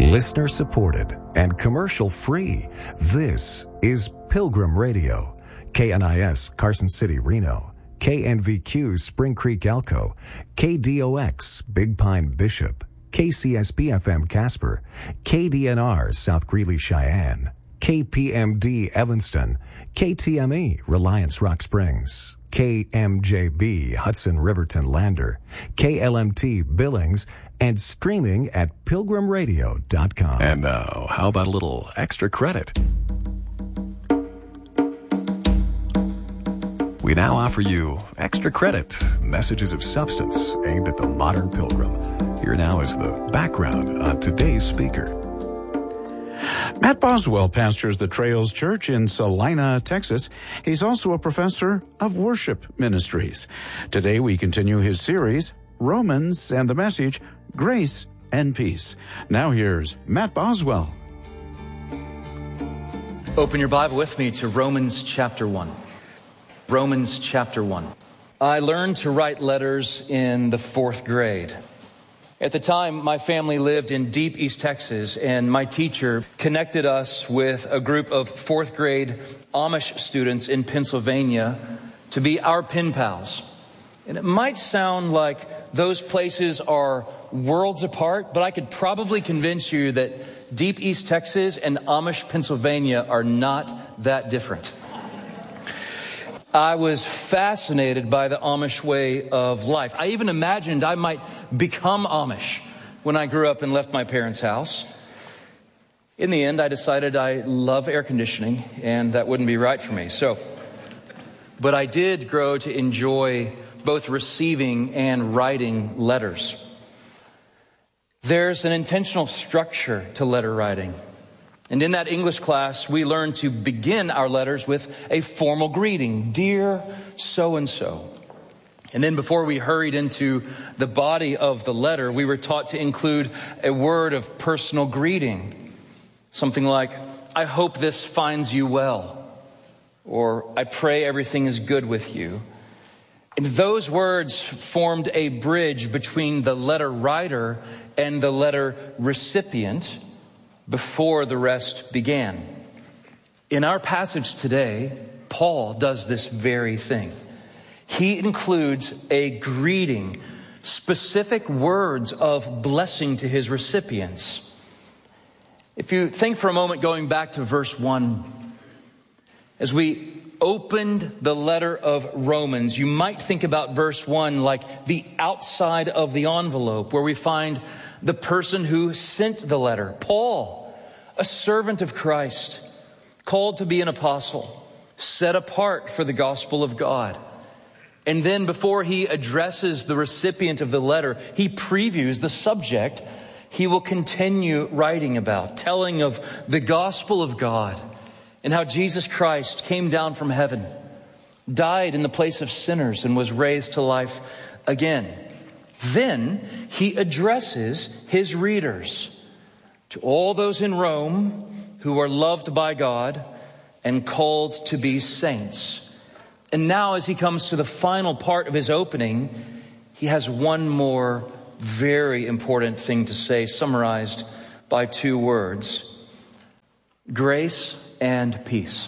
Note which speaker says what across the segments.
Speaker 1: Listener supported and commercial free. This is Pilgrim Radio. KNIS Carson City, Reno. KNVQ Spring Creek, Elko. KDOX Big Pine, Bishop. KCSB FM Casper. KDNR South Greeley, Cheyenne. KPMD Evanston. KTME Reliance Rock Springs. KMJB Hudson Riverton Lander. KLMT Billings. And streaming at pilgrimradio.com. And now, how about a little extra credit? We now offer you extra credit, messages of substance aimed at the modern pilgrim. Here now is the background on today's speaker.
Speaker 2: Matt Boswell pastors the Trails Church in Salina, Texas. He's also a professor of worship ministries. Today we continue his series, Romans, and the message, Grace and Peace. Now here's Matt Boswell.
Speaker 3: Open your Bible with me to Romans chapter 1. Romans chapter 1. I learned to write letters in the 4th grade. At the time, my family lived in deep East Texas, and my teacher connected us with a group of 4th grade Amish students in Pennsylvania to be our pen pals. And it might sound like those places are worlds apart, but I could probably convince you that deep East Texas and Amish Pennsylvania are not that different. I was fascinated by the Amish way of life. I even imagined I might become Amish when I grew up and left my parents' house. In the end, I decided I love air conditioning, and that wouldn't be right for me. But I did grow to enjoy both receiving and writing letters. There's an intentional structure to letter writing. And in that English class, we learned to begin our letters with a formal greeting, dear so-and-so. And then before we hurried into the body of the letter, we were taught to include a word of personal greeting. Something like, I hope this finds you well. Or, I pray everything is good with you. And those words formed a bridge between the letter writer and the letter recipient before the rest began. In our passage today, Paul does this very thing. He includes a greeting, specific words of blessing to his recipients. If you think for a moment going back to verse 1, as we opened the letter of Romans, you might think about verse 1 like the outside of the envelope where we find the person who sent the letter, Paul, a servant of Christ, called to be an apostle, set apart for the gospel of God. And then before he addresses the recipient of the letter, he previews the subject he will continue writing about, telling of the gospel of God, and how Jesus Christ came down from heaven, died in the place of sinners, and was raised to life again. Then he addresses his readers, to all those in Rome who are loved by God and called to be saints. And now as he comes to the final part of his opening, he has one more very important thing to say, summarized by 2 words: grace and peace.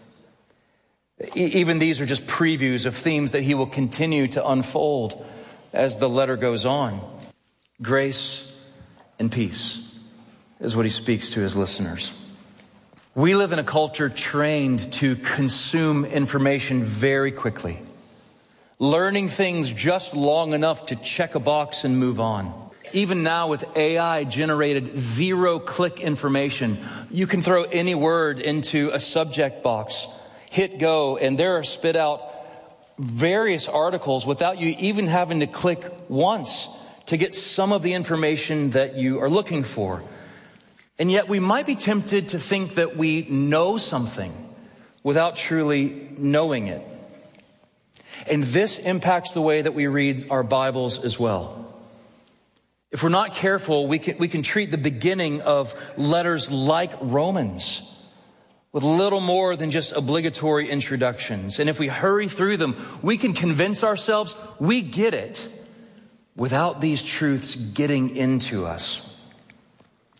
Speaker 3: Even these are just previews of themes that he will continue to unfold as the letter goes on. Grace and peace is what he speaks to his listeners. We live in a culture trained to consume information very quickly, learning things just long enough to check a box and move on. Even now with AI-generated zero-click information, you can throw any word into a subject box, hit go, and there are spit out various articles without you even having to click once to get some of the information that you are looking for. And yet we might be tempted to think that we know something without truly knowing it. And this impacts the way that we read our Bibles as well. If we're not careful, we can treat the beginning of letters like Romans with little more than just obligatory introductions. And if we hurry through them, we can convince ourselves we get it without these truths getting into us.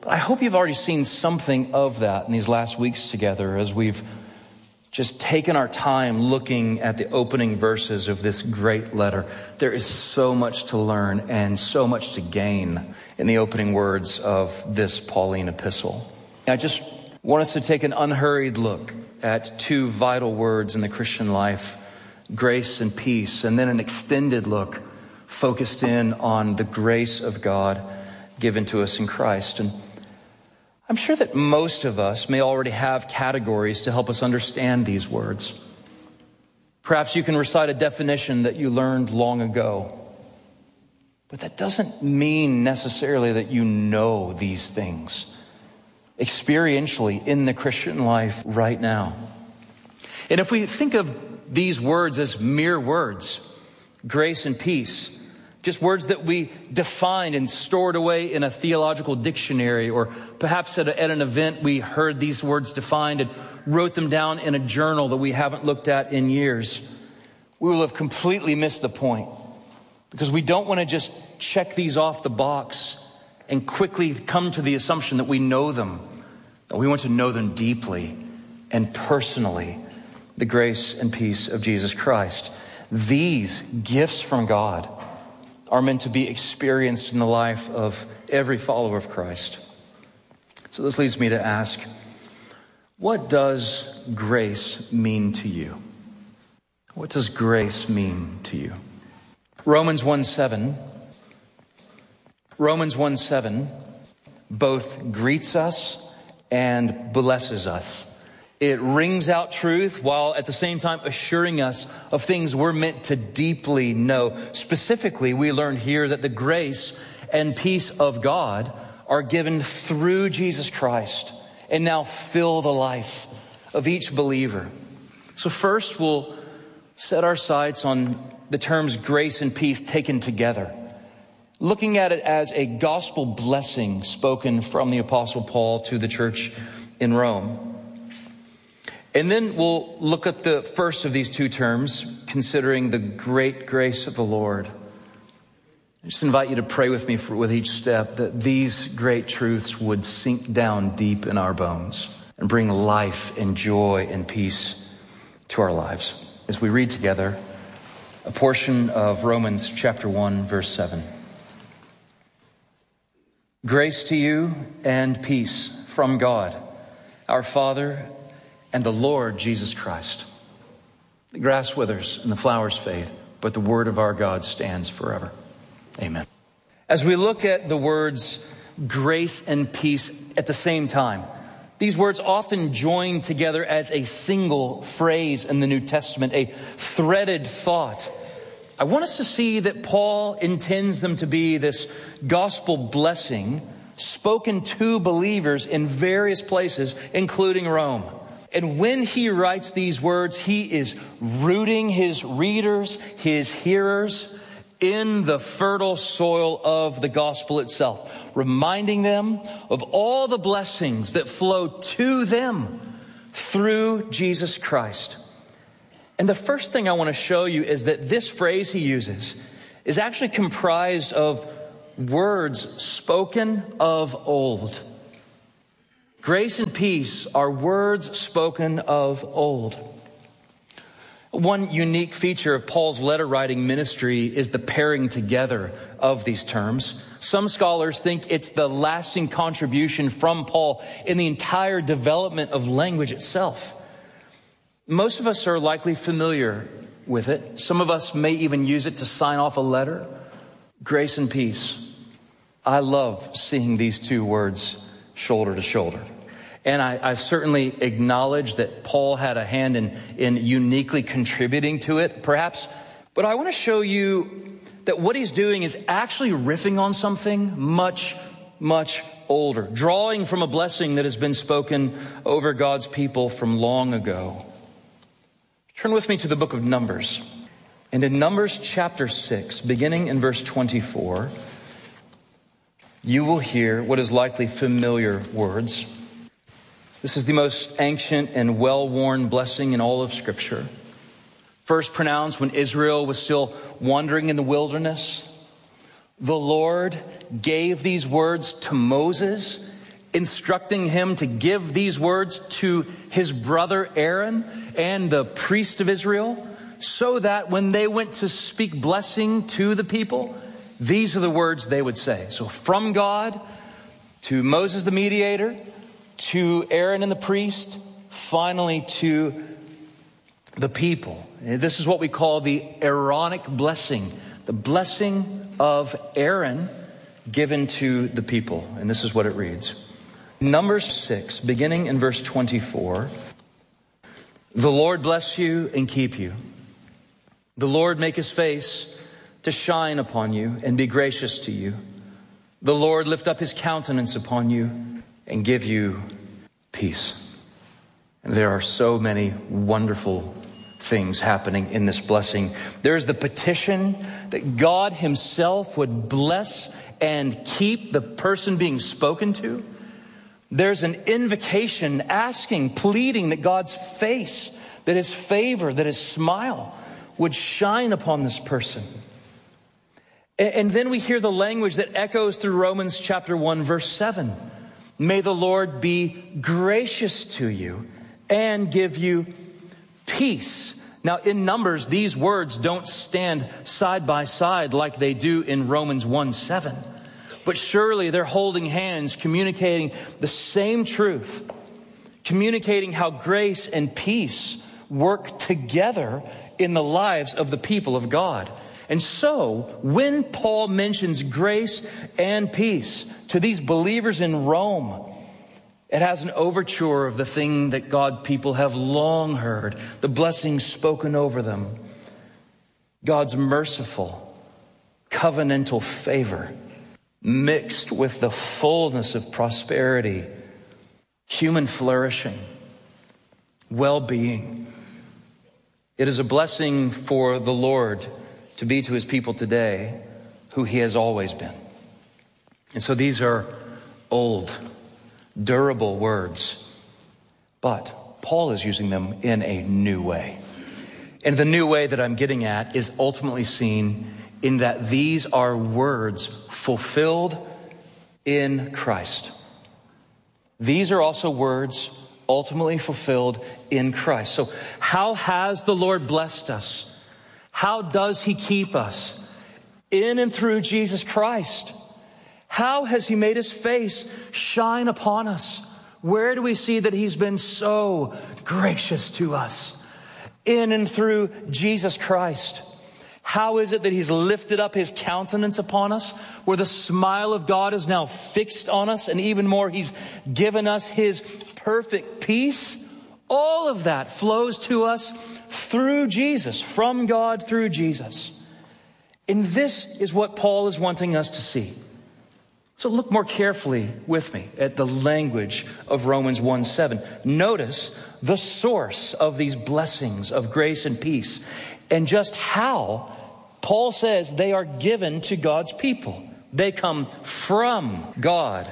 Speaker 3: But I hope you've already seen something of that in these last weeks together as we've just taken our time looking at the opening verses of this great letter. There is so much to learn and so much to gain in the opening words of this Pauline epistle. I just want us to take an unhurried look at two vital words in the Christian life, grace and peace, and then an extended look focused in on the grace of God given to us in Christ. And I'm sure that most of us may already have categories to help us understand these words. Perhaps you can recite a definition that you learned long ago, but that doesn't mean necessarily that you know these things experientially in the Christian life right now. And if we think of these words as mere words, grace and peace, just words that we defined and stored away in a theological dictionary, or perhaps at an event we heard these words defined and wrote them down in a journal that we haven't looked at in years, we will have completely missed the point, because we don't want to just check these off the box and quickly come to the assumption that we know them. We want to know them deeply and personally, the grace and peace of Jesus Christ. These gifts from God are meant to be experienced in the life of every follower of Christ. So this leads me to ask, what does grace mean to you? What does grace mean to you? Romans 1:7 both greets us and blesses us. It rings out truth while at the same time assuring us of things we're meant to deeply know. Specifically, we learn here that the grace and peace of God are given through Jesus Christ and now fill the life of each believer. So first, we'll set our sights on the terms grace and peace taken together, looking at it as a gospel blessing spoken from the Apostle Paul to the church in Rome. And then we'll look at the first of these two terms, considering the great grace of the Lord. I just invite you to pray with me with each step, that these great truths would sink down deep in our bones and bring life and joy and peace to our lives. As we read together a portion of Romans chapter 1, verse 7. Grace to you and peace from God, our Father, and the Lord Jesus Christ. The grass withers and the flowers fade, but the word of our God stands forever. Amen. As we look at the words grace and peace at the same time, these words often join together as a single phrase in the New Testament, a threaded thought. I want us to see that Paul intends them to be this gospel blessing spoken to believers in various places, including Rome. And when he writes these words, he is rooting his readers, his hearers, in the fertile soil of the gospel itself, reminding them of all the blessings that flow to them through Jesus Christ. And the first thing I want to show you is that this phrase he uses is actually comprised of words spoken of old. Grace and peace are words spoken of old. One unique feature of Paul's letter writing ministry is the pairing together of these terms. Some scholars think it's the lasting contribution from Paul in the entire development of language itself. Most of us are likely familiar with it. Some of us may even use it to sign off a letter. Grace and peace. I love seeing these two words shoulder to shoulder. And I certainly acknowledge that Paul had a hand in uniquely contributing to it, perhaps. But I want to show you that what he's doing is actually riffing on something much, much older, drawing from a blessing that has been spoken over God's people from long ago. Turn with me to the book of Numbers. And in Numbers chapter 6, beginning in verse 24, you will hear what is likely familiar words. This is the most ancient and well-worn blessing in all of Scripture. First pronounced when Israel was still wandering in the wilderness. The Lord gave these words to Moses instructing him to give these words to his brother Aaron and the priest of Israel, so that when they went to speak blessing to the people, these are the words they would say. So from God to Moses the mediator, to Aaron and the priest, finally to the people. This is what we call the Aaronic blessing, the blessing of Aaron given to the people. And this is what it reads. Numbers 6, beginning in verse 24. The Lord bless you and keep you. The Lord make his face to shine upon you and be gracious to you. The Lord lift up his countenance upon you and give you peace. And there are so many wonderful things happening in this blessing. There's the petition that God himself would bless and keep the person being spoken to. There's an invocation asking, pleading that God's face, that his favor, that his smile would shine upon this person. And then we hear the language that echoes through Romans chapter 1, verse 7. May the Lord be gracious to you and give you peace. Now, in Numbers, these words don't stand side by side like they do in Romans 1:7. But surely they're holding hands, communicating the same truth, communicating how grace and peace work together in the lives of the people of God. And so, when Paul mentions grace and peace to these believers in Rome, it has an overture of the thing that God people have long heard, the blessings spoken over them, God's merciful, covenantal favor, mixed with the fullness of prosperity, human flourishing, well-being. It is a blessing for the Lord to be to his people today who he has always been. And so these are old, durable words, but Paul is using them in a new way. And the new way that I'm getting at is ultimately seen in that these are words fulfilled in Christ. These are also words ultimately fulfilled in Christ. So how has the Lord blessed us? How does he keep us? In and through Jesus Christ. How has he made his face shine upon us? Where do we see that he's been so gracious to us? In and through Jesus Christ. How is it that he's lifted up his countenance upon us, where the smile of God is now fixed on us, and even more, he's given us his perfect peace? All of that flows to us through Jesus, from God through Jesus. And this is what Paul is wanting us to see. So look more carefully with me at the language of Romans 1:7. Notice the source of these blessings of grace and peace, and just how Paul says they are given to God's people. They come from God,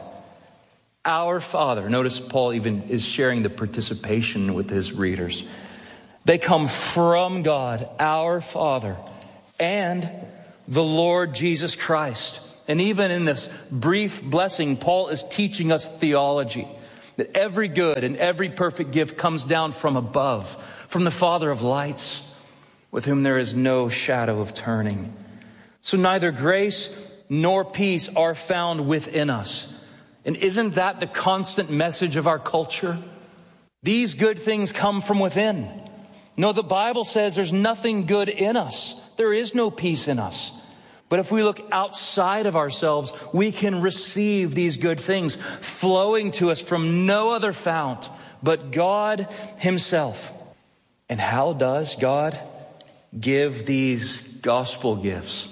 Speaker 3: our Father. Notice Paul even is sharing the participation with his readers. They come from God, our Father, and the Lord Jesus Christ. And even in this brief blessing, Paul is teaching us theology, that every good and every perfect gift comes down from above, from the Father of lights, with whom there is no shadow of turning. So neither grace nor peace are found within us. And isn't that the constant message of our culture? These good things come from within. No, the Bible says there's nothing good in us. There is no peace in us. But if we look outside of ourselves, we can receive these good things flowing to us from no other fount but God himself. And how does God give these gospel gifts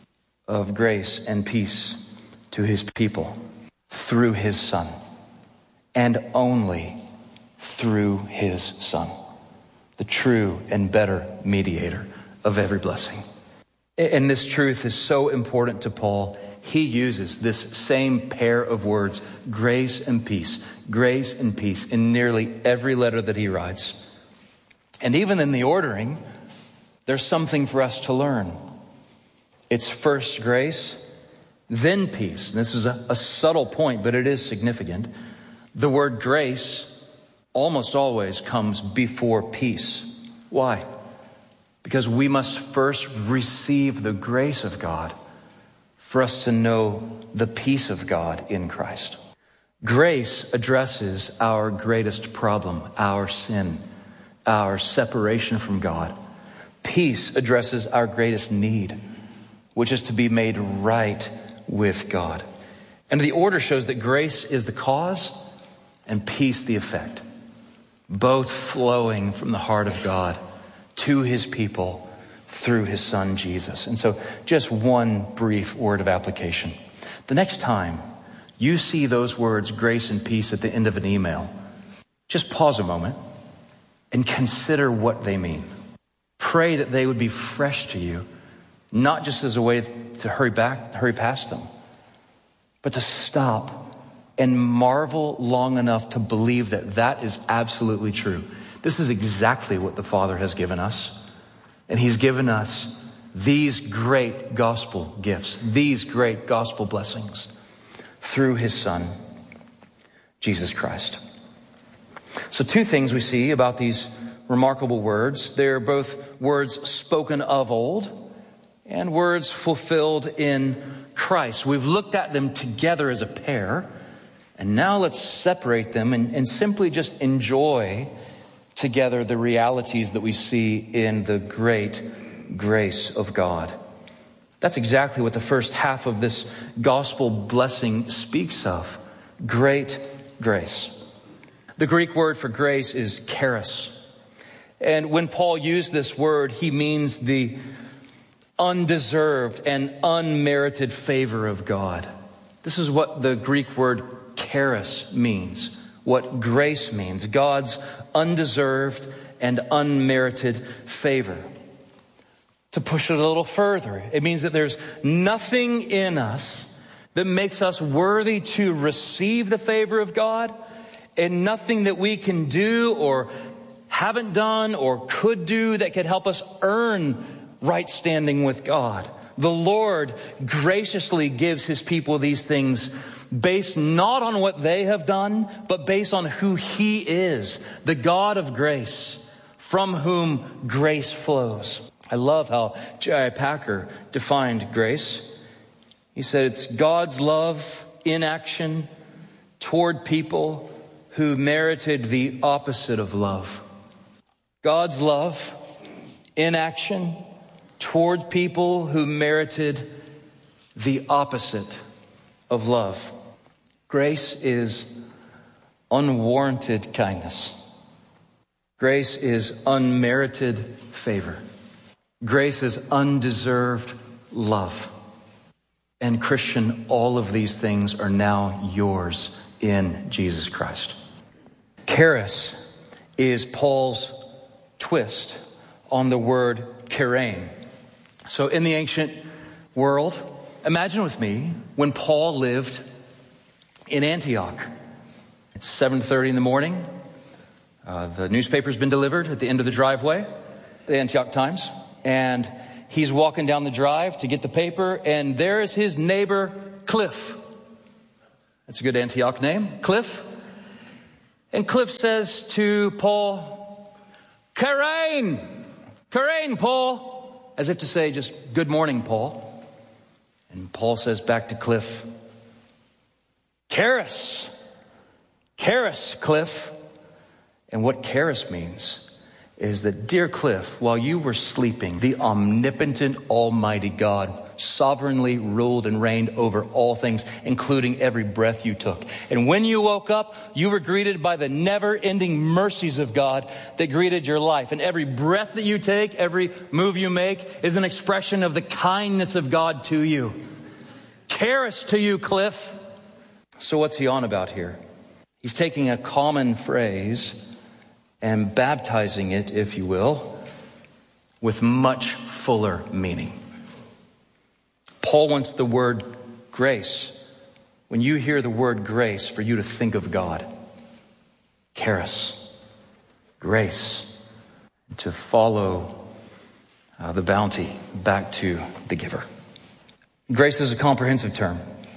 Speaker 3: of grace and peace to his people? Through his Son, and only through his Son, the true and better mediator of every blessing. And this truth is so important to Paul. He uses this same pair of words, grace and peace, in nearly every letter that he writes. And even in the ordering, there's something for us to learn. It's first grace, then peace. And this is a subtle point, but it is significant. The word grace almost always comes before peace. Why? Because we must first receive the grace of God for us to know the peace of God in Christ. Grace addresses our greatest problem, our sin, our separation from God. Peace addresses our greatest need, which is to be made right with God. And the order shows that grace is the cause and peace the effect, both flowing from the heart of God to his people through his son Jesus. And so just one brief word of application. The next time you see those words, grace and peace, at the end of an email, just pause a moment and consider what they mean. Pray that they would be fresh to you, not just as a way to hurry past them, but to stop and marvel long enough to believe that that is absolutely true. This is exactly what the Father has given us. And he's given us these great gospel gifts, these great gospel blessings through his Son, Jesus Christ. So two things we see about these remarkable words. They're both words spoken of old and words fulfilled in Christ. We've looked at them together as a pair, and now let's separate them and simply just enjoy together the realities that we see in the great grace of God. That's exactly what the first half of this gospel blessing speaks of. Great grace. The Greek word for grace is charis. And when Paul used this word, he means the undeserved and unmerited favor of God. This is what the Greek word charis means, what grace means, God's undeserved and unmerited favor. To push it a little further, it means that there's nothing in us that makes us worthy to receive the favor of God, and nothing that we can do or haven't done or could do that could help us earn right standing with God. The Lord graciously gives his people these things based not on what they have done, but based on who he is, the God of grace, from whom grace flows. I love how J.I. Packer defined grace. He said it's God's love in action toward people who merited the opposite of love. God's love in action toward people who merited the opposite of love. Grace is unwarranted kindness. Grace is unmerited favor. Grace is undeserved love. And Christian, all of these things are now yours in Jesus Christ. Charis is Paul's twist on the word chairein. So in the ancient world, imagine with me when Paul lived in Antioch. It's 7:30 in the morning. The newspaper's been delivered at the end of the driveway, the Antioch Times. And he's walking down the drive to get the paper, and there is his neighbor, Cliff. That's a good Antioch name, Cliff. And Cliff says to Paul, chairein, Paul, as if to say just, good morning, Paul. And Paul says back to Cliff, charis, Cliff. And what charis means is that, dear Cliff, while you were sleeping, the omnipotent, almighty God sovereignly ruled and reigned over all things, including every breath you took. And when you woke up, you were greeted by the never-ending mercies of God that greeted your life. And every breath that you take, every move you make, is an expression of the kindness of God to you. Charis to you, Cliff. So what's he on about here? He's taking a common phrase and baptizing it, if you will, with much fuller meaning. Paul wants the word grace, when you hear the word grace, for you to think of God. Charis, grace, to follow the bounty back to the giver. Grace is a comprehensive term.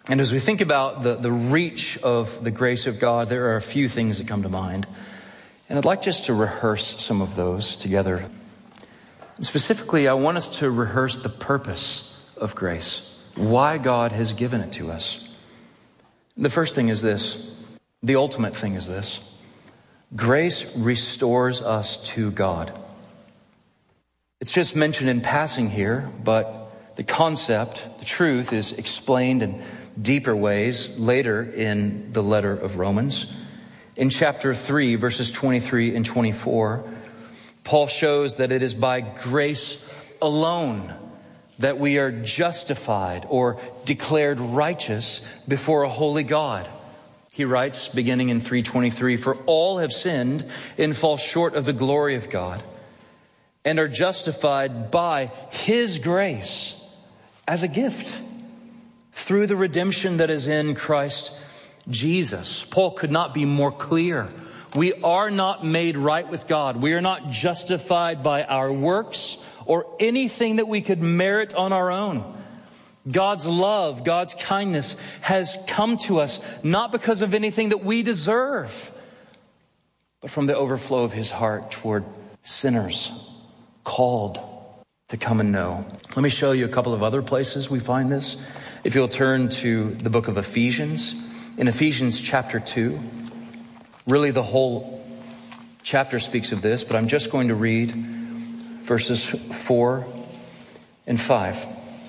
Speaker 3: And as we think about the reach of the grace of God, there are a few things that come to mind. And I'd like just to rehearse some of those together. And specifically, I want us to rehearse the purpose of grace, why God has given it to us. The first thing is this. The ultimate thing is this. Grace restores us to God. It's just mentioned in passing here, but the concept, the truth, is explained in deeper ways later in the letter of Romans. In chapter 3, verses 23 and 24, Paul shows that it is by grace alone that we are justified or declared righteous before a holy God. He writes, beginning in 3:23, "For all have sinned and fall short of the glory of God, and are justified by His grace as a gift through the redemption that is in Christ Jesus." Paul could not be more clear. We are not made right with God. We are not justified by our works or anything that we could merit on our own. God's love, God's kindness has come to us not because of anything that we deserve, but from the overflow of His heart toward sinners called to come and know. Let me show you a couple of other places we find this. If you'll turn to the book of Ephesians, in Ephesians chapter 2, really the whole chapter speaks of this, but I'm just going to read verses 4 and 5.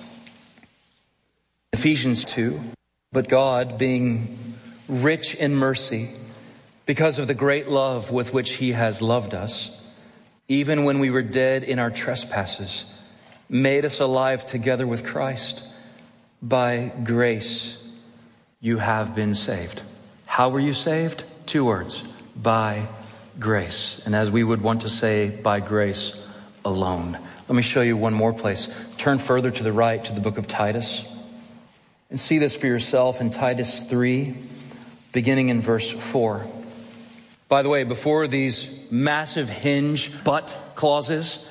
Speaker 3: Ephesians 2, "But God, being rich in mercy, because of the great love with which He has loved us, even when we were dead in our trespasses, made us alive together with Christ. By grace you have been saved." How were you saved? 2 words. By grace. And as we would want to say, by grace alone. Let me show you one more place. Turn further to the right to the book of Titus and see this for yourself in Titus 3, beginning in verse 4. By the way, before these massive hinge but clauses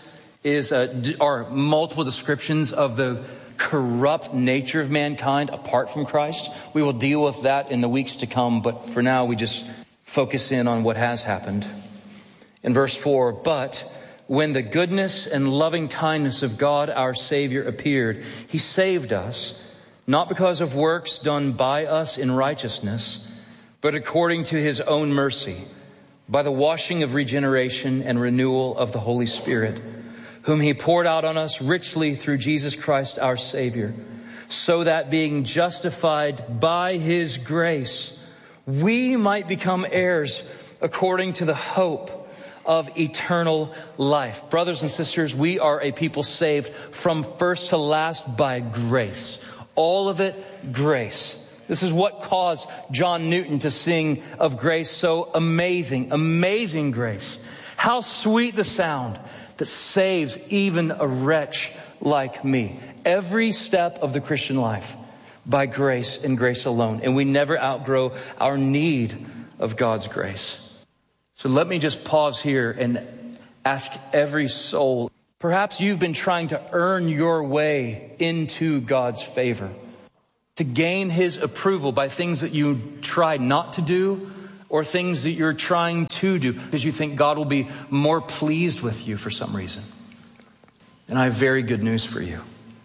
Speaker 3: are multiple descriptions of the corrupt nature of mankind apart from Christ. We will deal with that in the weeks to come, but for now we just focus in on what has happened. In verse 4, "But when the goodness and loving kindness of God our Savior appeared, He saved us, not because of works done by us in righteousness, but according to His own mercy, by the washing of regeneration and renewal of the Holy Spirit, whom He poured out on us richly through Jesus Christ our Savior, so that being justified by His grace, we might become heirs according to the hope of eternal life." Brothers and sisters, we are a people saved from first to last by grace. All of it, grace. This is what caused John Newton to sing of grace so amazing, amazing grace. How sweet the sound that saves even a wretch like me. Every step of the Christian life by grace and grace alone. And we never outgrow our need of God's grace. So let me just pause here and ask every soul. Perhaps you've been trying to earn your way into God's favor, to gain His approval by things that you tried not to do or things that you're trying to do because you think God will be more pleased with you for some reason. And I have very good news for you.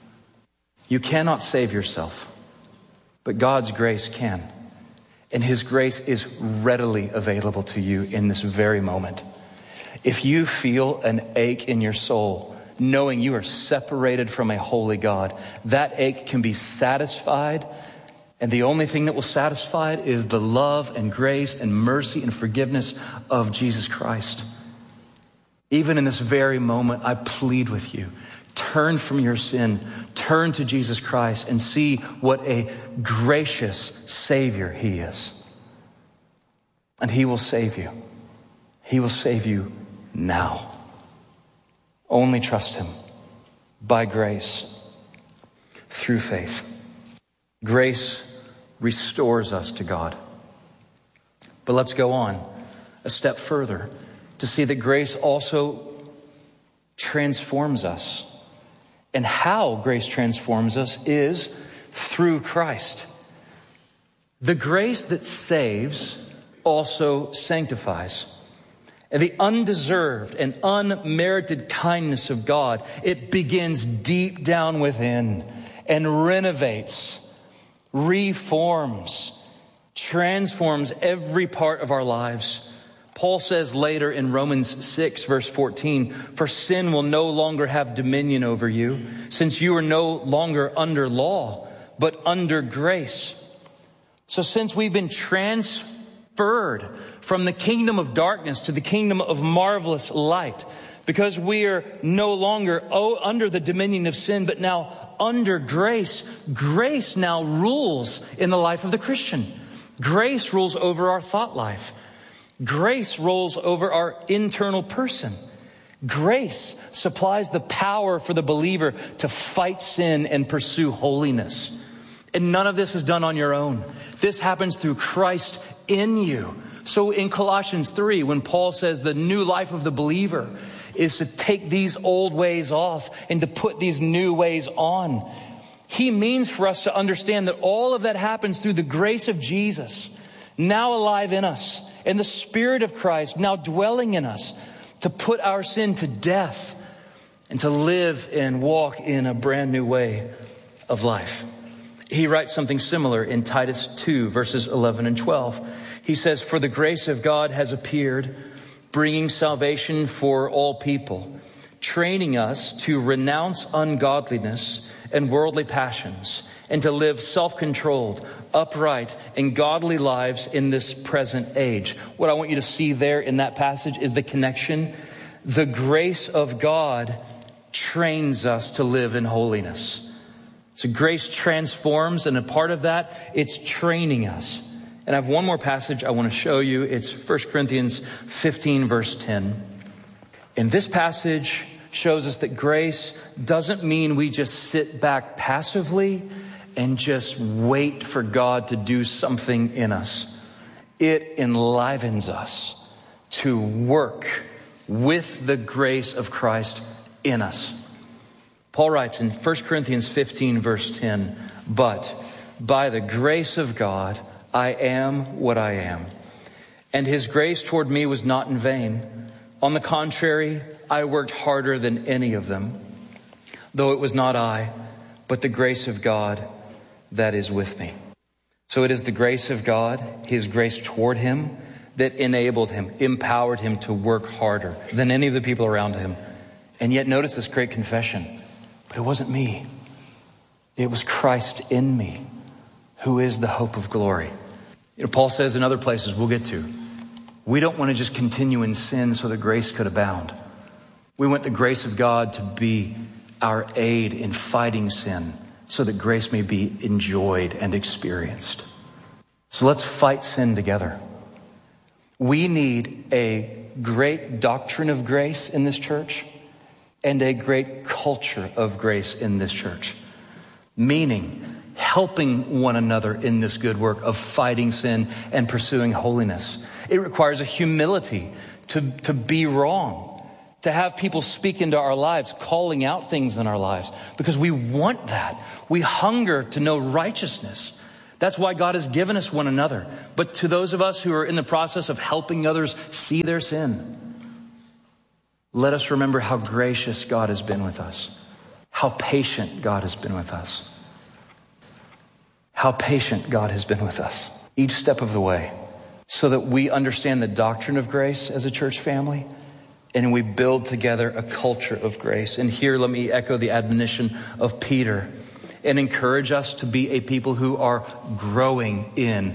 Speaker 3: You cannot save yourself, but God's grace can. And His grace is readily available to you in this very moment. If you feel an ache in your soul, knowing you are separated from a holy God, that ache can be satisfied. And the only thing that will satisfy it is the love and grace and mercy and forgiveness of Jesus Christ. Even in this very moment, I plead with you, turn from your sin, turn to Jesus Christ and see what a gracious Savior He is. And He will save you. He will save you now. Only trust Him by grace through faith. Grace restores us to God. But let's go on a step further to see that grace also transforms us. And how grace transforms us is through Christ. The grace that saves also sanctifies. And the undeserved and unmerited kindness of God, it begins deep down within and renovates, reforms, transforms every part of our lives. Paul says later in Romans 6, verse 14, "For sin will no longer have dominion over you, since you are no longer under law, but under grace." So since we've been transferred from the kingdom of darkness to the kingdom of marvelous light, because we are no longer under the dominion of sin, but now under grace, grace now rules in the life of the Christian. Grace rules over our thought life. Grace rules over our internal person. Grace supplies the power for the believer to fight sin and pursue holiness. And none of this is done on your own. This happens through Christ in you. So in Colossians 3, when Paul says the new life of the believer is to take these old ways off and to put these new ways on, he means for us to understand that all of that happens through the grace of Jesus, now alive in us, and the Spirit of Christ now dwelling in us, to put our sin to death and to live and walk in a brand new way of life. He writes something similar in Titus 2, verses 11 and 12. He says, "For the grace of God has appeared, bringing salvation for all people, training us to renounce ungodliness and worldly passions, and to live self-controlled, upright, and godly lives in this present age." What I want you to see there in that passage is the connection. The grace of God trains us to live in holiness. So grace transforms, and a part of that, it's training us. And I have one more passage I want to show you. It's 1 Corinthians 15, verse 10. And this passage shows us that grace doesn't mean we just sit back passively and just wait for God to do something in us. It enlivens us to work with the grace of Christ in us. Paul writes in 1 Corinthians 15, verse 10, "But by the grace of God, I am what I am. And his grace toward me was not in vain. On the contrary, I worked harder than any of them, though it was not I, but the grace of God that is with me." So it is the grace of God, his grace toward him, that enabled him, empowered him to work harder than any of the people around him. And yet notice this great confession. But it wasn't me. It was Christ in me, who is the hope of glory. Paul says in other places we'll get to, we don't want to just continue in sin so that grace could abound. We want the grace of God to be our aid in fighting sin so that grace may be enjoyed and experienced. So let's fight sin together. We need a great doctrine of grace in this church and a great culture of grace in this church. Meaning, helping one another in this good work of fighting sin and pursuing holiness. It requires a humility to be wrong, to have people speak into our lives, calling out things in our lives, because we want that. We hunger to know righteousness. That's why God has given us one another. But to those of us who are in the process of helping others see their sin, let us remember how gracious God has been with us, how patient God has been with us. How patient God has been with us each step of the way, so that we understand the doctrine of grace as a church family, and we build together a culture of grace. And here, let me echo the admonition of Peter and encourage us to be a people who are growing in